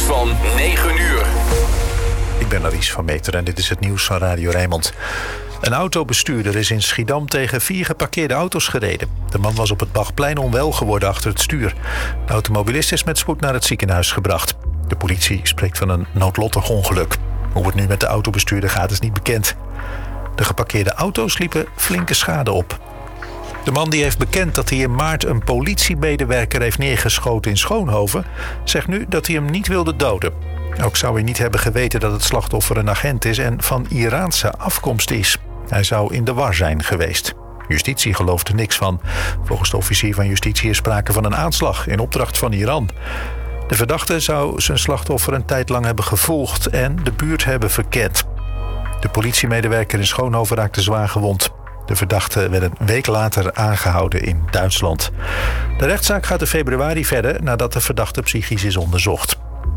van 9 uur. Ik ben Aries van Meter en dit is het nieuws van Radio Rijnmond. Een autobestuurder is in Schiedam tegen 4 geparkeerde auto's gereden. De man was op het Bachplein onwel geworden achter het stuur. De automobilist is met spoed naar het ziekenhuis gebracht. De politie spreekt van een noodlottig ongeluk. Hoe het nu met de autobestuurder gaat is niet bekend. De geparkeerde auto's liepen flinke schade op. De man die heeft bekend dat hij in maart een politiemedewerker heeft neergeschoten in Schoonhoven, zegt nu dat hij hem niet wilde doden. Ook zou hij niet hebben geweten dat het slachtoffer een agent is en van Iraanse afkomst is. Hij zou in de war zijn geweest. Justitie gelooft er niks van. Volgens de officier van justitie is sprake van een aanslag in opdracht van Iran. De verdachte zou zijn slachtoffer een tijd lang hebben gevolgd en de buurt hebben verkend. De politiemedewerker in Schoonhoven raakte zwaar gewond. De verdachte werd een week later aangehouden in Duitsland. De rechtszaak gaat in februari verder nadat de verdachte psychisch is onderzocht.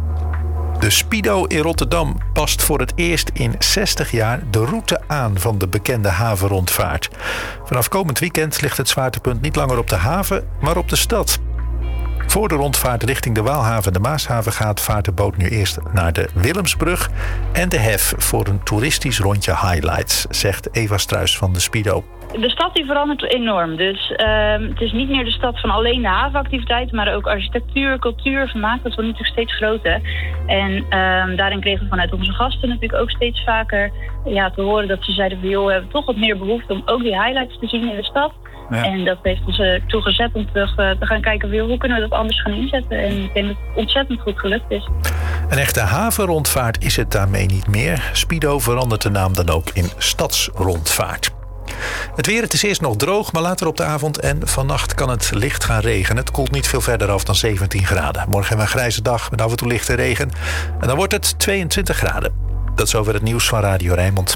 De Spido in Rotterdam past voor het eerst in 60 jaar de route aan van de bekende havenrondvaart. Vanaf komend weekend ligt het zwaartepunt niet langer op de haven, maar op de stad. Voor de rondvaart richting de Waalhaven en de Maashaven gaat, vaart de boot nu eerst naar de Willemsbrug en de Hef voor een toeristisch rondje highlights, zegt Eva Struijs van de Spido. De stad die verandert enorm. Dus het is niet meer de stad van alleen de havenactiviteiten, maar ook architectuur, cultuur, vermaak. Dat wordt natuurlijk steeds groter. En daarin kregen we vanuit onze gasten natuurlijk ook steeds vaker te horen dat ze zeiden van joh, we hebben toch wat meer behoefte om ook die highlights te zien in de stad. Ja. En dat heeft ons ertoe gezet om terug te gaan kijken hoe kunnen we dat anders gaan inzetten. En ik denk dat het ontzettend goed gelukt is. Een echte havenrondvaart is het daarmee niet meer. Spido verandert de naam dan ook in stadsrondvaart. Het weer, het is eerst nog droog, maar later op de avond en vannacht kan het licht gaan regenen. Het koelt niet veel verder af dan 17 graden. Morgen hebben we een grijze dag met af en toe lichte regen. En dan wordt het 22 graden. Dat is over het nieuws van Radio Rijnmond.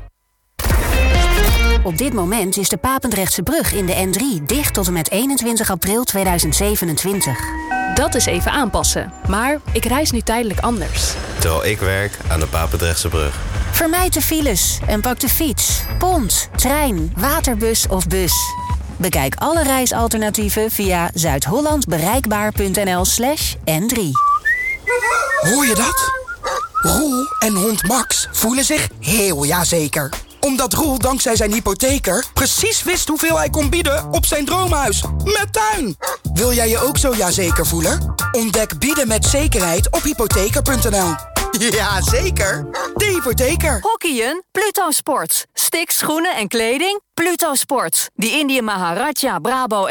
Op dit moment is de Papendrechtse brug in de N3 dicht tot en met 21 april 2027. Dat is even aanpassen. Maar ik reis nu tijdelijk anders. Terwijl ik werk aan de Papendrechtse brug. Vermijd de files en pak de fiets, pont, trein, waterbus of bus. Bekijk alle reisalternatieven via zuidhollandbereikbaar.nl/N3. Hoor je dat? Roel en hond Max voelen zich heel jazeker. Omdat Roel dankzij zijn hypotheker precies wist hoeveel hij kon bieden op zijn droomhuis. Met tuin! Wil jij je ook zo jazeker voelen? Ontdek bieden met zekerheid op hypotheker.nl. Ja, zeker. De hypotheker. Hockeyen? Pluto Sports. Sticks, schoenen en kleding? Pluto Sports. Die Indië Maharaja, Brabo